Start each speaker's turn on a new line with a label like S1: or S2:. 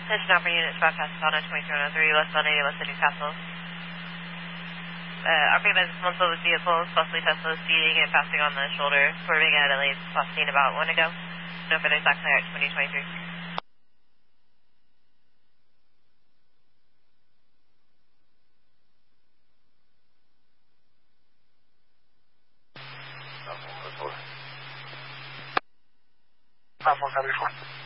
S1: Attention operating units, broadcast on 2303, westbound 80, less than Newcastle. Operating by multiple vehicles, possibly Tesla speeding and passing on the shoulder, swerving at a lane last seen about 1 ago. No further stock clear at 2023.
S2: Vamos a ver.